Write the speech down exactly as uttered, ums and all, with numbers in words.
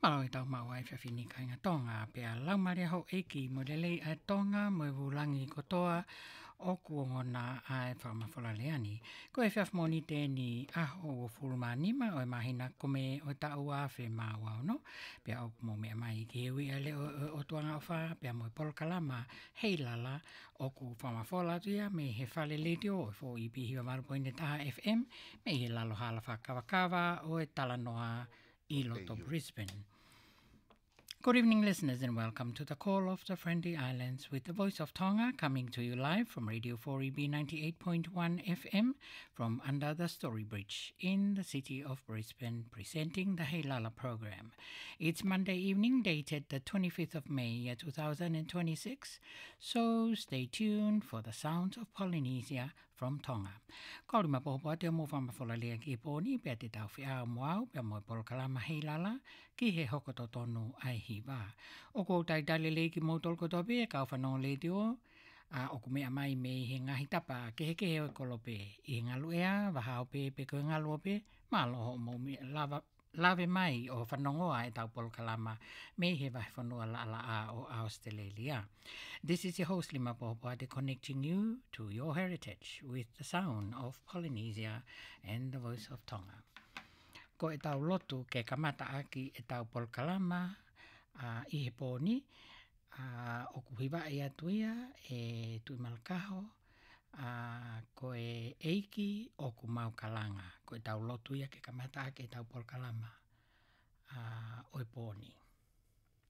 Malo i tau mau ai whiawhini kainga tonga, pia laumaria ho eiki mo lelei ai tonga mo e wulangi kotoa o kuongona ai whamawhala leani. Ko e whiawh moni tēni aho o fulmanima o e mahina kome o tau a whe maua no. Pia o mo mea mai ki hewi a le o, o, o tuanga o wha, pia mo e polokalama hei lala o ku whamawhala tuia me he whale leitio o fo i pihiwa marupoine taha F M me he lalo hala whakawakawa o e talanoa i loto Brisbane. Good evening, listeners, and welcome to the Call of the Friendly Islands with the Voice of Tonga, coming to you live from Radio four E B ninety-eight point one F M from under the Story Bridge in the city of Brisbane, presenting the Hey Lala program. It's Monday evening, dated the twenty-fifth of May, two thousand twenty-six, so stay tuned for the sounds of Polynesia from Tonga. Kauri mapohopoa te o mo whamawhala lea ki pōni, pia te tau whia mo au, pia mo e polokalama Hey Lala, ki he hokoto tonu ai hi wā. O kou tai tale le ki mōtol koto pe, e kau whanau le te o, a o ku mea mai me he ngahi tapa, ke he ke he o kolope, i ngalu ea, wahao pe, pe koe ngalu o pe, malo ho mo me lava, lave mai o whanongoa e tau polokalama me he wahi whanua la la a o Australia. This is your host Lima Pohopoate, connecting you to your heritage with the sound of Polynesia and the voice of Tonga. Ko e tau lotu ke kamata aki e tau polokalama uh, i he pōni, uh, o kuhiwa e atuia e tui malakaho, uh, ko e eiki o ku mau kalanga. Ko e tau lotu ia ke kamata aki e tau polokalama uh, o e pōni.